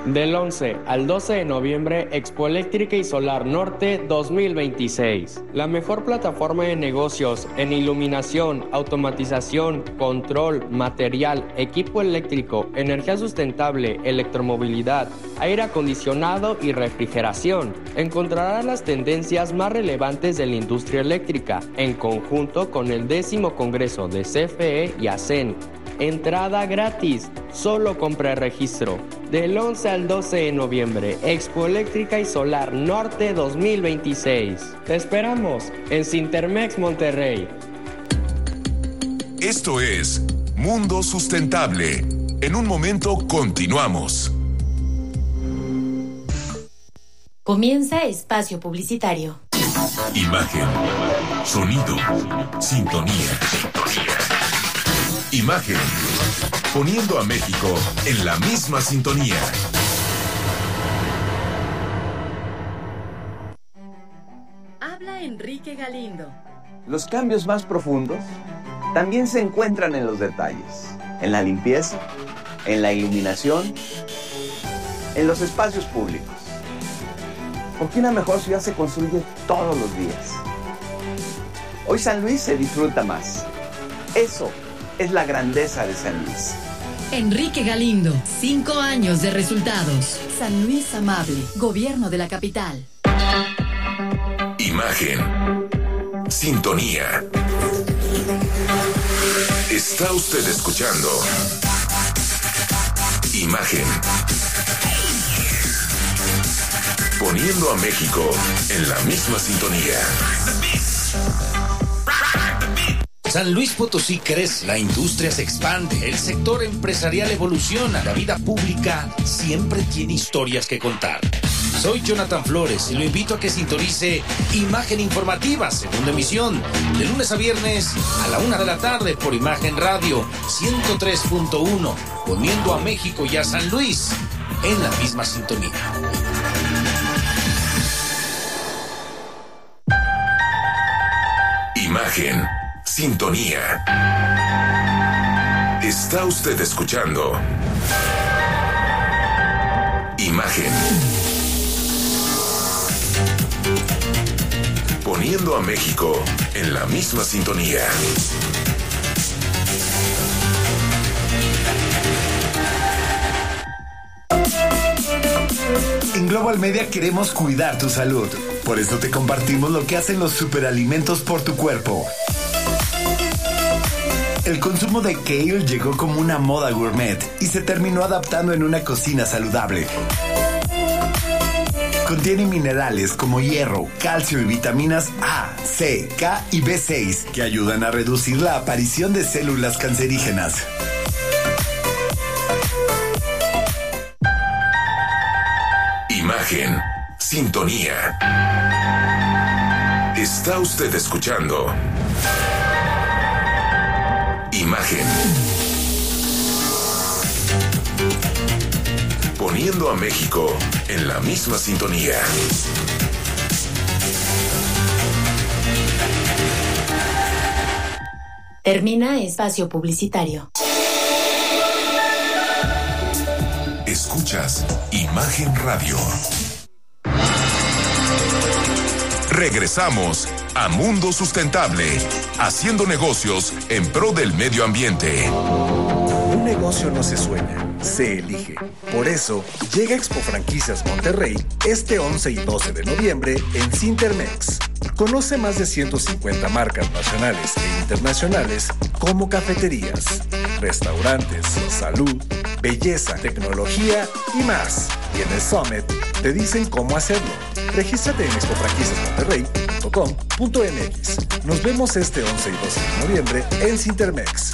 Del 11 al 12 de noviembre, Expo Eléctrica y Solar Norte 2026. La mejor plataforma de negocios en iluminación, automatización, control, material, equipo eléctrico, energía sustentable, electromovilidad, aire acondicionado y refrigeración. Encontrarás las tendencias más relevantes de la industria eléctrica, en conjunto con el 10º Congreso de CFE y ACEN. Entrada gratis, solo compra registro. Del 11 al 12 de noviembre, Expo Eléctrica y Solar Norte 2026. Te esperamos en Sintermex Monterrey. Esto es Mundo Sustentable. En un momento continuamos. Comienza espacio publicitario. Imagen, sonido, sintonía. Imagen, poniendo a México en la misma sintonía. Habla Enrique Galindo. Los cambios más profundos también se encuentran en los detalles, en la limpieza, en la iluminación, en los espacios públicos. Porque una mejor ciudad se construye todos los días. Hoy San Luis se disfruta más. Eso es la grandeza de San Luis. Enrique Galindo, 5 años de resultados. San Luis Amable, Gobierno de la Capital. Imagen, sintonía. Está usted escuchando Imagen, poniendo a México en la misma sintonía. San Luis Potosí crece, la industria se expande, el sector empresarial evoluciona, la vida pública siempre tiene historias que contar. Soy Jonathan Flores y lo invito a que sintonice Imagen Informativa, segunda emisión, de lunes a viernes a la 1 de la tarde por Imagen Radio 103.1, poniendo a México y a San Luis en la misma sintonía. Imagen, sintonía. Está usted escuchando Imagen, poniendo a México en la misma sintonía. En Global Media queremos cuidar tu salud. Por eso te compartimos lo que hacen los superalimentos por tu cuerpo. El consumo de kale llegó como una moda gourmet y se terminó adaptando en una cocina saludable. Contiene minerales como hierro, calcio y vitaminas A, C, K y B6 que ayudan a reducir la aparición de células cancerígenas. Imagen, sintonía. Está usted escuchando Imagen, poniendo a México en la misma sintonía. Termina espacio publicitario. Escuchas Imagen Radio. Regresamos a Mundo Sustentable, haciendo negocios en pro del medio ambiente. Un negocio no se sueña, se elige. Por eso, llega Expo Franquicias Monterrey este 11 y 12 de noviembre en Sintermex. Conoce más de 150 marcas nacionales e internacionales como cafeterías, restaurantes, salud, belleza, tecnología y más. Y en el Summit te dicen cómo hacerlo. Regístrate en expofranquiciasmonterrey.com.mx. Nos vemos este 11 y 12 de noviembre en Sintermex.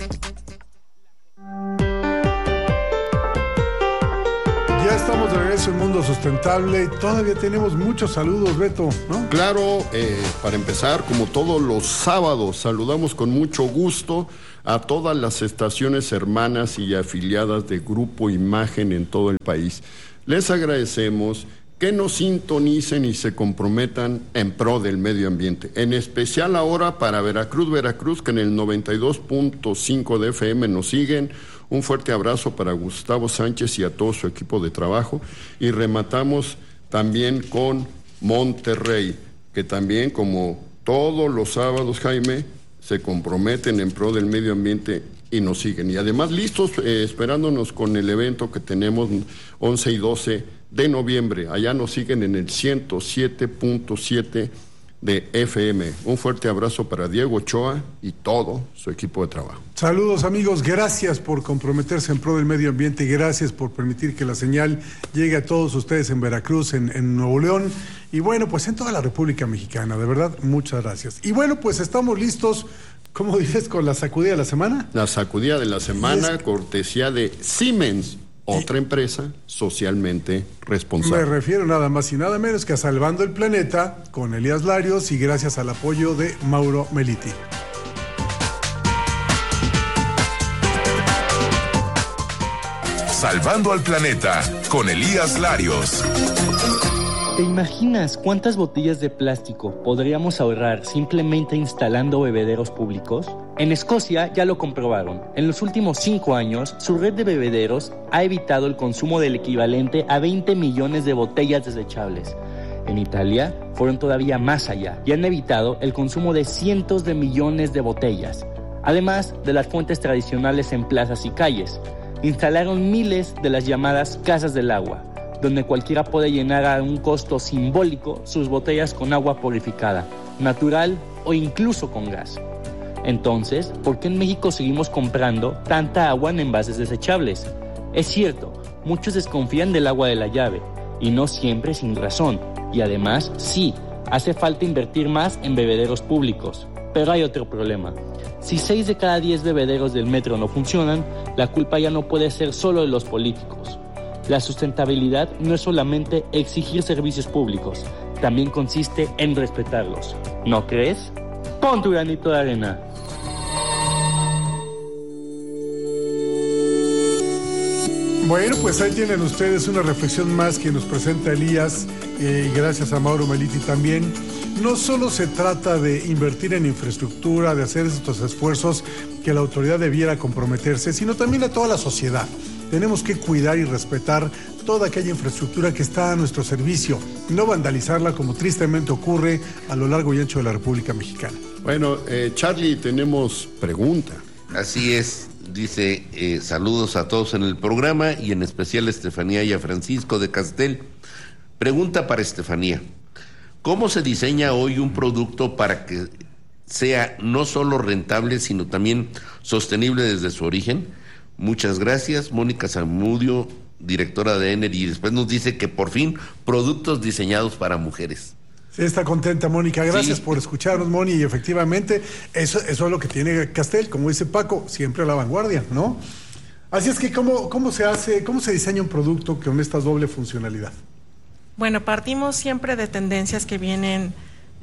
Ya estamos de regreso en Mundo Sustentable y todavía tenemos muchos saludos, Beto, ¿no? Claro, para empezar, como todos los sábados, saludamos con mucho gusto a todas las estaciones hermanas y afiliadas de Grupo Imagen en todo el país. Les agradecemos que nos sintonicen y se comprometan en pro del medio ambiente. En especial ahora para Veracruz, que en el 92.5 de FM nos siguen, Un fuerte abrazo para Gustavo Sánchez y a todo su equipo de trabajo. Y rematamos también con Monterrey, que también, como todos los sábados, Jaime, se comprometen en pro del medio ambiente y nos siguen. Y además listos, esperándonos con el evento que tenemos 11 y 12 de noviembre. Allá nos siguen en el 107.7 de FM. Un fuerte abrazo para Diego Ochoa y todo su equipo de trabajo. Saludos, amigos, gracias por comprometerse en pro del medio ambiente y gracias por permitir que la señal llegue a todos ustedes en Veracruz, en Nuevo León y bueno, pues en toda la República Mexicana, de verdad, muchas gracias. Y bueno, pues estamos listos, ¿cómo dices, con la sacudida de la semana? La sacudida de la semana, cortesía de Siemens, otra empresa socialmente responsable. Me refiero nada más y nada menos que a Salvando el Planeta con Elías Larios y gracias al apoyo de Mauro Meliti. Salvando al Planeta con Elías Larios. ¿Te imaginas cuántas botellas de plástico podríamos ahorrar simplemente instalando bebederos públicos? En Escocia ya lo comprobaron. En los últimos 5 años, su red de bebederos ha evitado el consumo del equivalente a 20 millones de botellas desechables. En Italia fueron todavía más allá y han evitado el consumo de cientos de millones de botellas, además de las fuentes tradicionales en plazas y calles. Instalaron miles de las llamadas casas del agua, donde cualquiera puede llenar a un costo simbólico sus botellas con agua purificada, natural o incluso con gas. Entonces, ¿por qué en México seguimos comprando tanta agua en envases desechables? Es cierto, muchos desconfían del agua de la llave, y no siempre sin razón. Y además, sí, hace falta invertir más en bebederos públicos. Pero hay otro problema. Si 6 de cada 10 bebederos del metro no funcionan, la culpa ya no puede ser solo de los políticos. La sustentabilidad no es solamente exigir servicios públicos, también consiste en respetarlos. ¿No crees? Pon tu granito de arena. Bueno, pues ahí tienen ustedes una reflexión más que nos presenta Elías, y gracias a Mauro Meliti también. No solo se trata de invertir en infraestructura, de hacer estos esfuerzos que la autoridad debiera comprometerse, sino también a toda la sociedad. Tenemos que cuidar y respetar toda aquella infraestructura que está a nuestro servicio, no vandalizarla como tristemente ocurre a lo largo y ancho de la República Mexicana. Bueno, Charlie, tenemos pregunta. Así es, dice, saludos a todos en el programa y en especial a Estefanía y a Francisco de Castel. Pregunta para Estefanía: ¿cómo se diseña hoy un producto para que sea no solo rentable, sino también sostenible desde su origen? Muchas gracias, Mónica Zamudio, directora de Ener, y después nos dice que por fin productos diseñados para mujeres. Sí, está contenta Mónica, gracias por escucharnos, Moni, y efectivamente eso es lo que tiene Castel, como dice Paco, siempre a la vanguardia, ¿no? Así es que ¿cómo se diseña un producto con esta doble funcionalidad? Bueno, partimos siempre de tendencias que vienen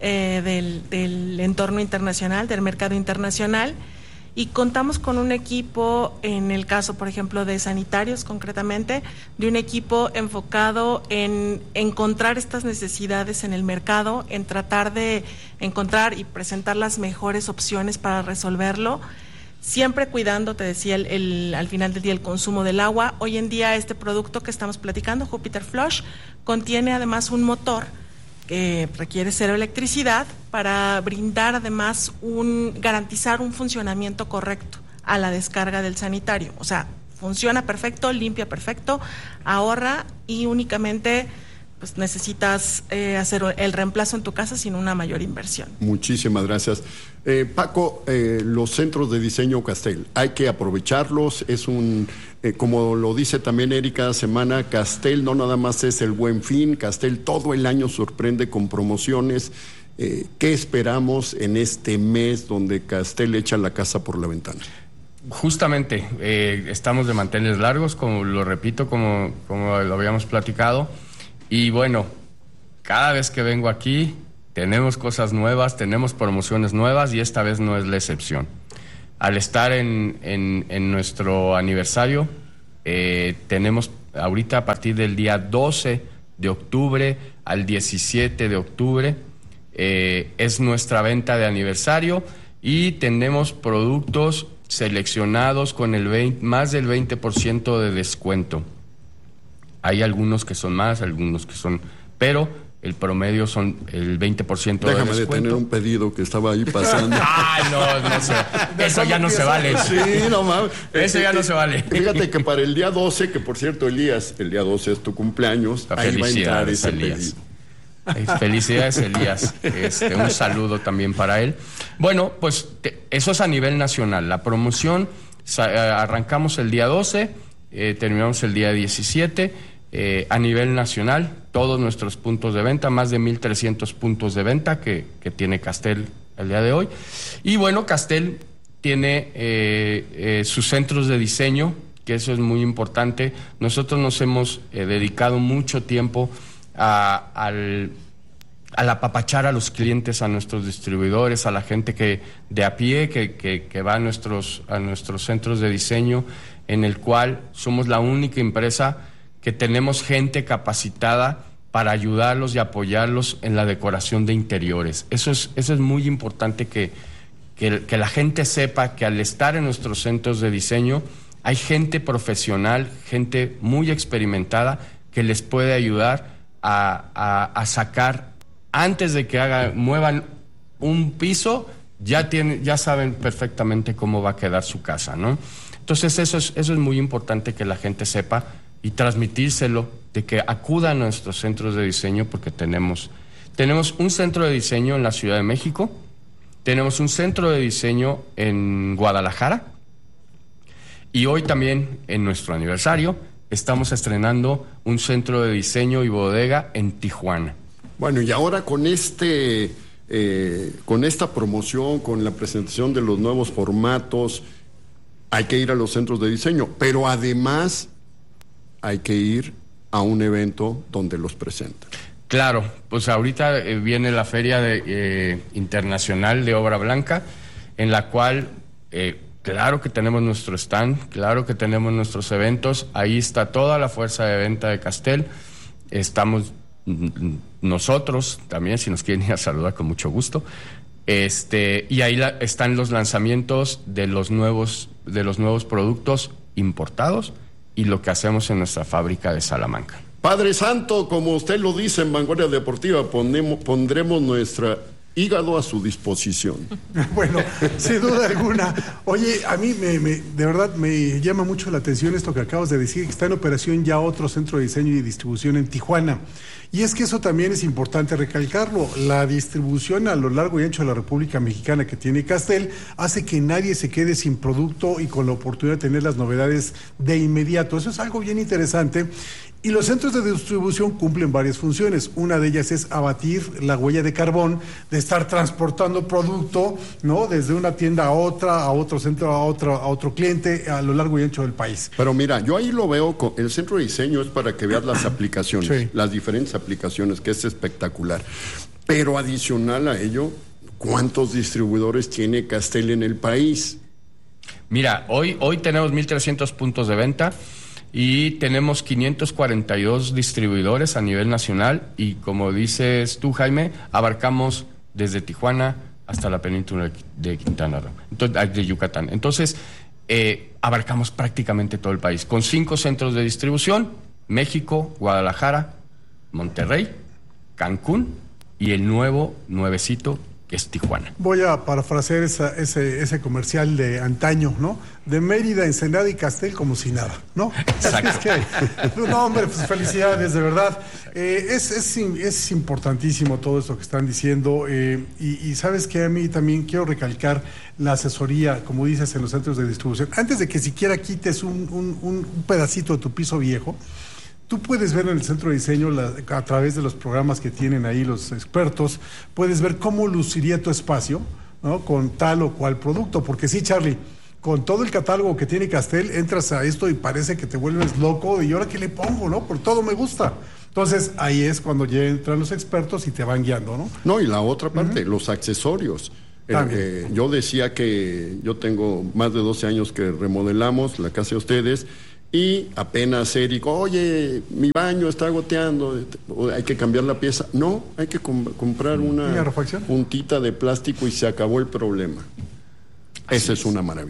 del entorno internacional, del mercado internacional, y contamos con un equipo, en el caso, por ejemplo, de sanitarios concretamente, de un equipo enfocado en encontrar estas necesidades en el mercado, en tratar de encontrar y presentar las mejores opciones para resolverlo, siempre cuidando, te decía, al final del día el consumo del agua. Hoy en día este producto que estamos platicando, Jupiter Flush, contiene además un motor que requiere cero electricidad para brindar además garantizar un funcionamiento correcto a la descarga del sanitario. O sea, funciona perfecto, limpia perfecto, ahorra y únicamente pues necesitas hacer el reemplazo en tu casa sin una mayor inversión. Muchísimas gracias. Paco, los centros de diseño Castel, hay que aprovecharlos, como lo dice también Eric cada semana, Castel no nada más es el Buen Fin, Castel todo el año sorprende con promociones. ¿Qué esperamos en este mes donde Castel echa la casa por la ventana? Justamente, estamos de manteles largos, como lo repito, como lo habíamos platicado. Y bueno, cada vez que vengo aquí tenemos cosas nuevas, tenemos promociones nuevas y esta vez no es la excepción. Al estar en nuestro aniversario, tenemos ahorita a partir del día 12 de octubre al 17 de octubre, es nuestra venta de aniversario y tenemos productos seleccionados con más del 20% de descuento. Hay algunos que son más, algunos que son... Pero el promedio son el 20% de descuento. Déjame detener un pedido que estaba ahí pasando. ¡Ay, no sé! Eso ya no se vale. Sí, no mames. Eso ya no se vale. Fíjate que para el día 12, que por cierto, Elías, el día 12 es tu cumpleaños, ahí va a entrar ese pedido. Felicidades, Elías. Un saludo también para él. Bueno, pues eso es a nivel nacional. La promoción, arrancamos el día 12, terminamos el día 17. A nivel nacional, todos nuestros puntos de venta, más de 1,300 puntos de venta que tiene Castel el día de hoy. Y bueno, Castel tiene sus centros de diseño, que eso es muy importante. Nosotros nos hemos dedicado mucho tiempo al apapachar a los clientes, a nuestros distribuidores, a la gente que de a pie que va a nuestros centros de diseño, en el cual somos la única empresa que tenemos gente capacitada para ayudarlos y apoyarlos en la decoración de interiores. Eso es muy importante que la gente sepa que al estar en nuestros centros de diseño hay gente profesional, gente muy experimentada que les puede ayudar a sacar, antes de que muevan un piso, ya saben perfectamente cómo va a quedar su casa, ¿no? Entonces eso es muy importante que la gente sepa y transmitírselo, de que acudan a nuestros centros de diseño, porque tenemos un centro de diseño en la Ciudad de México, tenemos un centro de diseño en Guadalajara, y hoy también, en nuestro aniversario, estamos estrenando un centro de diseño y bodega en Tijuana. Bueno, y ahora con esta promoción, con la presentación de los nuevos formatos, hay que ir a los centros de diseño, pero además hay que ir a un evento donde los presentan. Claro, pues ahorita viene la Feria Internacional de Obra Blanca, en la cual claro que tenemos nuestro stand, claro que tenemos nuestros eventos, ahí está toda la fuerza de venta de Castel, estamos nosotros también, si nos quieren ir a saludar, con mucho gusto, y ahí están los lanzamientos de los nuevos productos importados y lo que hacemos en nuestra fábrica de Salamanca. Padre Santo, como usted lo dice en Vanguardia Deportiva, pondremos nuestro hígado a su disposición. Bueno, sin duda alguna. Oye, a mí de verdad me llama mucho la atención esto que acabas de decir, que está en operación ya otro centro de diseño y distribución en Tijuana. Y es que eso también es importante recalcarlo. La distribución a lo largo y ancho de la República Mexicana que tiene Castel hace que nadie se quede sin producto y con la oportunidad de tener las novedades de inmediato. Eso es algo bien interesante. Y los centros de distribución cumplen varias funciones. Una de ellas es abatir la huella de carbón de estar transportando producto, ¿no? Desde una tienda a otro centro, a otro cliente a lo largo y ancho del país. Pero mira, yo ahí lo veo, el centro de diseño es para que veas las aplicaciones, sí, las diferentes aplicaciones, que es espectacular. Pero adicional a ello, ¿cuántos distribuidores tiene Castel en el país? Mira, hoy tenemos 1,300 puntos de venta. Y tenemos 542 distribuidores a nivel nacional y, como dices tú, Jaime, abarcamos desde Tijuana hasta la península de Quintana Roo, de Yucatán. Entonces, abarcamos prácticamente todo el país, con 5 centros de distribución: México, Guadalajara, Monterrey, Cancún y el nuevecito, que es Tijuana. Voy a parafrasear ese comercial de antaño, ¿no? De Mérida, Ensenada y Castel como si nada, ¿no? Exacto. Es que, no, hombre, pues felicidades, de verdad. Es importantísimo todo esto que están diciendo y sabes que a mí también quiero recalcar la asesoría, como dices, en los centros de distribución. Antes de que siquiera quites un pedacito de tu piso viejo, tú puedes ver en el centro de diseño, a través de los programas que tienen ahí los expertos, puedes ver cómo luciría tu espacio, ¿no? Con tal o cual producto. Porque sí, Charlie, con todo el catálogo que tiene Castel, entras a esto y parece que te vuelves loco. ¿Y ahora qué le pongo, no? Por todo me gusta. Entonces, ahí es cuando ya entran los expertos y te van guiando, ¿no? No, y la otra parte, los accesorios. Yo decía que yo tengo más de 12 años que remodelamos la casa de ustedes. Y apenas Eric, oye, mi baño está goteando, hay que cambiar la pieza. No, hay que comprar una puntita de plástico y se acabó el problema. Esa es una maravilla.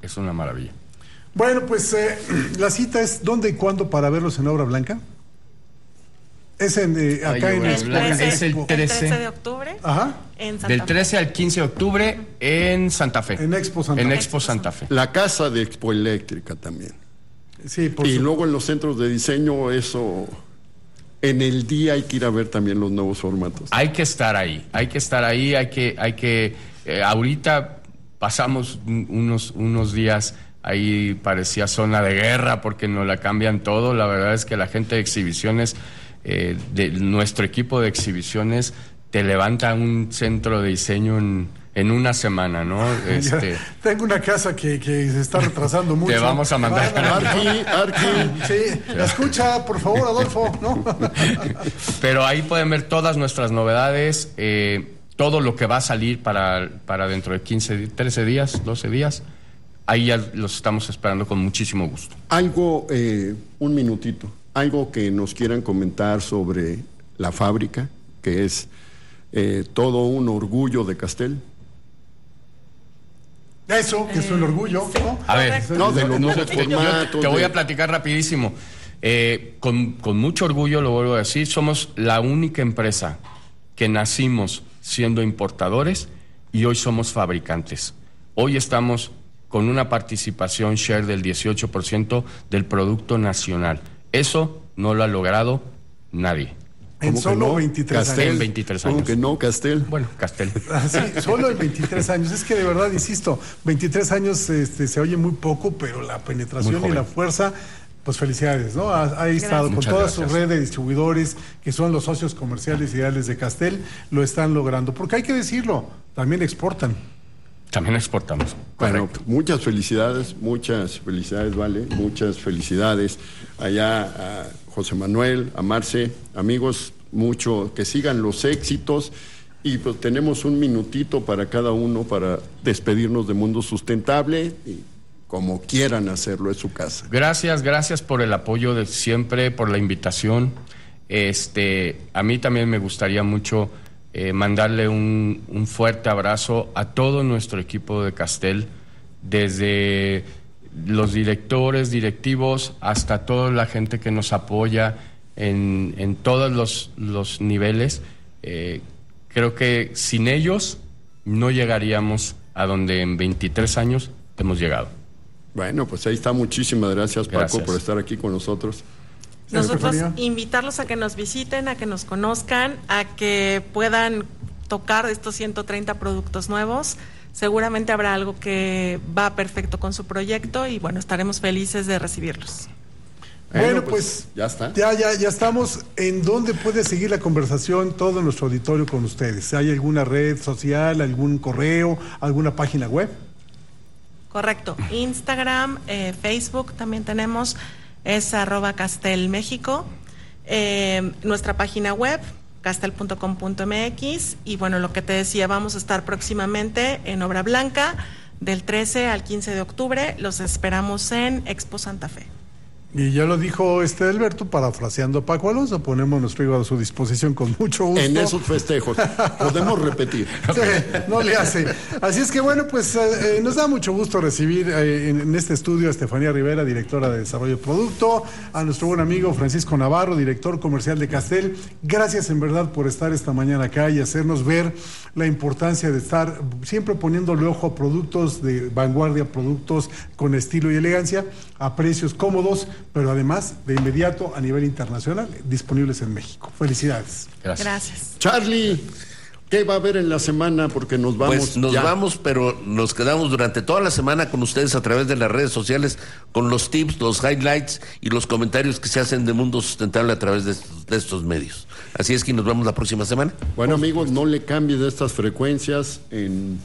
es una maravilla. Bueno, pues la cita es ¿dónde y cuándo para verlos en Obra Blanca? Es acá en es el 13 de octubre. Ajá. En Santa Del Fe. 13 al 15 de octubre en Santa Fe. En Expo Santa Fe. En Expo Santa Fe. La casa de Expo Eléctrica también. Sí, y luego en los centros de diseño, eso, en el día hay que ir a ver también los nuevos formatos. Hay que estar ahí, hay que ahorita pasamos unos días ahí, parecía zona de guerra porque nos la cambian todo. La verdad es que la gente de exhibiciones, de nuestro equipo de exhibiciones, te levanta un centro de diseño en una semana, ¿no? Tengo una casa que se está retrasando mucho. Te vamos a mandar. Arqui. Sí, escucha, por favor, Adolfo, ¿no? Pero ahí pueden ver todas nuestras novedades, todo lo que va a salir para dentro de 15, 13 días, 12 días. Ahí ya los estamos esperando con muchísimo gusto. Algo, un minutito, algo que nos quieran comentar sobre la fábrica, que es todo un orgullo de Castel. Eso, que es un orgullo, ¿no? A ver, no, de los nuevos formatos. Te voy a platicar rapidísimo. Con mucho orgullo, lo vuelvo a decir, somos la única empresa que nacimos siendo importadores y hoy somos fabricantes. Hoy estamos con una participación share del 18% del producto nacional. Eso no lo ha logrado nadie. En solo 23 Castel, años. 23 años. ¿Cómo que no, Castel? Bueno, Castel. Sí, solo en 23 años. Es que de verdad, insisto, 23 años se oye muy poco, pero la penetración y la fuerza, pues felicidades, ¿no? Ha estado con toda su red de distribuidores, que son los socios comerciales ideales de Castel, lo están logrando. Porque hay que decirlo, también exportan. También exportamos. Bueno, muchas felicidades, Vale, muchas felicidades allá a José Manuel, a Marce, amigos, mucho, que sigan los éxitos y pues tenemos un minutito para cada uno para despedirnos de Mundo Sustentable y como quieran hacerlo, es su casa. Gracias por el apoyo de siempre, por la invitación. A mí también me gustaría mucho mandarle un fuerte abrazo a todo nuestro equipo de Castel, desde los directores, directivos, hasta toda la gente que nos apoya en todos los niveles. Creo que sin ellos no llegaríamos a donde en 23 años hemos llegado. Bueno, pues ahí está. Muchísimas gracias, Paco, por estar aquí con nosotros. Nosotros invitarlos a que nos visiten, a que nos conozcan, a que puedan tocar estos 130 productos nuevos. Seguramente habrá algo que va perfecto con su proyecto y bueno, estaremos felices de recibirlos. Bueno, pues ya está. Ya estamos. ¿En dónde puede seguir la conversación todo nuestro auditorio con ustedes? ¿Hay alguna red social, algún correo, alguna página web? Correcto. Instagram, Facebook también tenemos. Es @castelmexico, nuestra página web, castel.com.mx, y bueno, lo que te decía, vamos a estar próximamente en Obra Blanca, del 13 al 15 de octubre, los esperamos en Expo Santa Fe. Y ya lo dijo Alberto, parafraseando a Paco Alonso, ponemos nuestro hígado a su disposición con mucho gusto. En esos festejos, podemos repetir. Sí, no le hace. Así es que bueno, pues nos da mucho gusto recibir en este estudio a Estefanía Rivera, directora de Desarrollo de Producto, a nuestro buen amigo Francisco Navarro, director comercial de Castel. Gracias en verdad por estar esta mañana acá y hacernos ver la importancia de estar siempre poniéndole ojo a productos de vanguardia, productos con estilo y elegancia, a precios cómodos, pero además de inmediato a nivel internacional, disponibles en México. Felicidades. Gracias. Charlie, ¿qué va a haber en la semana? Porque nos vamos. Pues nos vamos, pero nos quedamos durante toda la semana con ustedes a través de las redes sociales, con los tips, los highlights y los comentarios que se hacen de Mundo Sustentable a través de estos medios. Así es que nos vemos la próxima semana. Bueno, amigos, no le cambie de estas frecuencias. En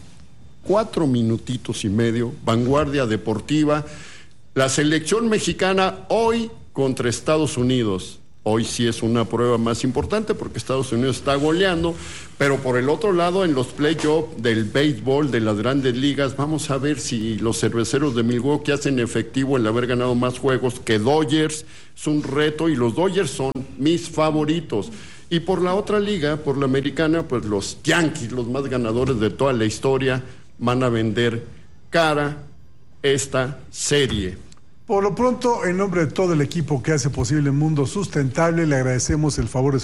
4 minutitos y medio, Vanguardia Deportiva. La selección mexicana hoy contra Estados Unidos. Hoy sí es una prueba más importante porque Estados Unidos está goleando, pero por el otro lado, en los playoffs del béisbol de las grandes ligas, vamos a ver si los cerveceros de Milwaukee hacen efectivo el haber ganado más juegos que Dodgers. Es un reto y los Dodgers son mis favoritos. Y por la otra liga, por la americana, pues los Yankees, los más ganadores de toda la historia, van a vender cara esta serie. Por lo pronto, en nombre de todo el equipo que hace posible Mundo Sustentable, le agradecemos el favor de